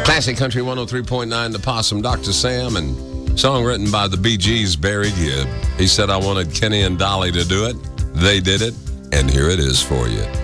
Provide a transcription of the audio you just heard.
Classic Country 103.9 The Possum, Dr. Sam, and song written by the Bee Gees, Barry Gibb. He said, I wanted Kenny and Dolly to do it. They did it, and here it is for you.